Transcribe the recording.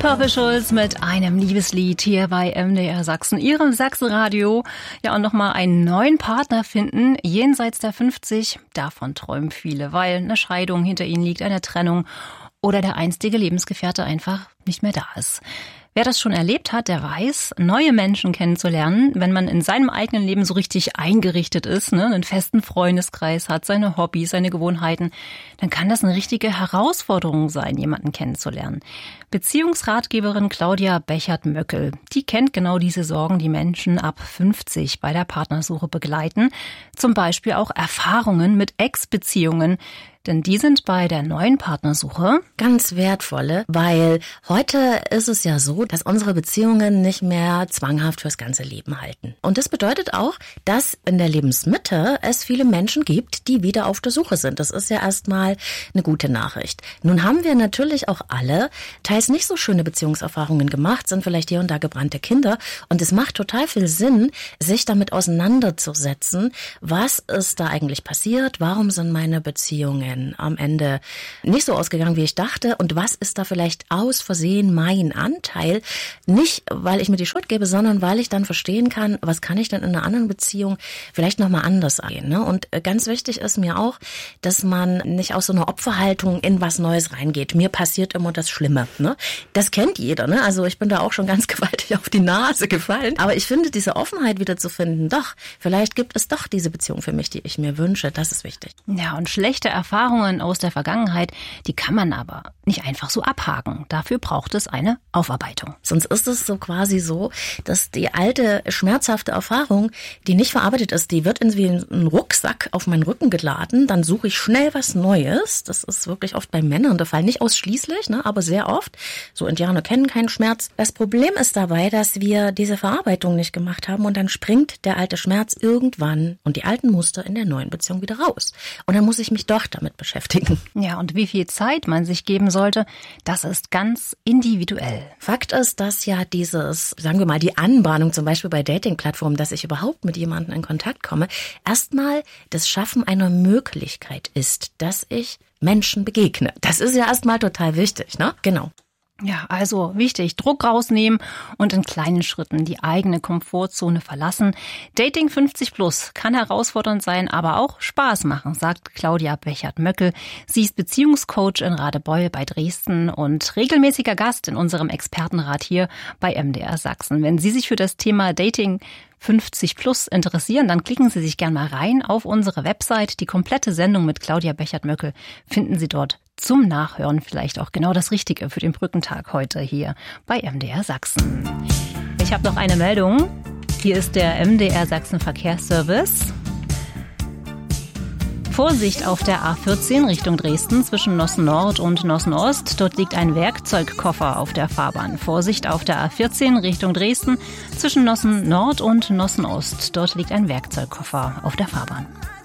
Purple Schulz mit einem Liebeslied hier bei MDR Sachsen, Ihrem Sachsenradio. Ja, und nochmal einen neuen Partner finden, jenseits der 50. Davon träumen viele, weil eine Scheidung hinter ihnen liegt, eine Trennung oder der einstige Lebensgefährte einfach nicht mehr da ist. Wer das schon erlebt hat, der weiß, neue Menschen kennenzulernen, wenn man in seinem eigenen Leben so richtig eingerichtet ist, einen festen Freundeskreis hat, seine Hobbys, seine Gewohnheiten, dann kann das eine richtige Herausforderung sein, jemanden kennenzulernen. Beziehungsratgeberin Claudia Bechert-Möckel, die kennt genau diese Sorgen, die Menschen ab 50 bei der Partnersuche begleiten. Zum Beispiel auch Erfahrungen mit Ex-Beziehungen. Denn die sind bei der neuen Partnersuche ganz wertvolle, weil heute ist es ja so, dass unsere Beziehungen nicht mehr zwanghaft fürs ganze Leben halten. Und das bedeutet auch, dass in der Lebensmitte es viele Menschen gibt, die wieder auf der Suche sind. Das ist ja erstmal eine gute Nachricht. Nun haben wir natürlich auch alle teils nicht so schöne Beziehungserfahrungen gemacht, sind vielleicht hier und da gebrannte Kinder. Und es macht total viel Sinn, sich damit auseinanderzusetzen. Was ist da eigentlich passiert? Warum sind meine Beziehungen am Ende nicht so ausgegangen, wie ich dachte? Und was ist da vielleicht aus Versehen mein Anteil? Nicht, weil ich mir die Schuld gebe, sondern weil ich dann verstehen kann, was kann ich denn in einer anderen Beziehung vielleicht nochmal anders angehen. Ne? Und ganz wichtig ist mir auch, dass man nicht aus so einer Opferhaltung in was Neues reingeht. Mir passiert immer das Schlimme. Ne? Das kennt jeder. Ne? Also ich bin da auch schon ganz gewaltig auf die Nase gefallen. Aber ich finde, diese Offenheit wieder zu finden, doch, vielleicht gibt es doch diese Beziehung für mich, die ich mir wünsche. Das ist wichtig. Ja, und schlechte Erfahrungen aus der Vergangenheit, die kann man aber nicht einfach so abhaken. Dafür braucht es eine Aufarbeitung. Sonst ist es so quasi so, dass die alte, schmerzhafte Erfahrung, die nicht verarbeitet ist, die wird wie ein Rucksack auf meinen Rücken geladen. Dann suche ich schnell was Neues. Das ist wirklich oft bei Männern der Fall. Nicht ausschließlich, aber sehr oft. So Indianer kennen keinen Schmerz. Das Problem ist dabei, dass wir diese Verarbeitung nicht gemacht haben und dann springt der alte Schmerz irgendwann und die alten Muster in der neuen Beziehung wieder raus. Und dann muss ich mich doch damit beschäftigen. Ja, und wie viel Zeit man sich geben sollte, das ist ganz individuell. Fakt ist, dass ja dieses, sagen wir mal, die Anbahnung zum Beispiel bei Dating-Plattformen, dass ich überhaupt mit jemandem in Kontakt komme, erstmal das Schaffen einer Möglichkeit ist, dass ich Menschen begegne. Das ist ja erstmal total wichtig, ne? Genau. Ja, also wichtig, Druck rausnehmen und in kleinen Schritten die eigene Komfortzone verlassen. Dating 50 plus kann herausfordernd sein, aber auch Spaß machen, sagt Claudia Bechert-Möckel. Sie ist Beziehungscoach in Radebeul bei Dresden und regelmäßiger Gast in unserem Expertenrat hier bei MDR Sachsen. Wenn Sie sich für das Thema Dating 50 plus interessieren, dann klicken Sie sich gern mal rein auf unsere Website. Die komplette Sendung mit Claudia Bechert-Möckel finden Sie dort zum Nachhören, vielleicht auch genau das Richtige für den Brückentag heute hier bei MDR Sachsen. Ich habe noch eine Meldung. Hier ist der MDR Sachsen Verkehrsservice. Vorsicht auf der A14 Richtung Dresden zwischen Nossen Nord und Nossen Ost. Dort liegt ein Werkzeugkoffer auf der Fahrbahn. Vorsicht auf der A14 Richtung Dresden zwischen Nossen Nord und Nossen Ost. Dort liegt ein Werkzeugkoffer auf der Fahrbahn.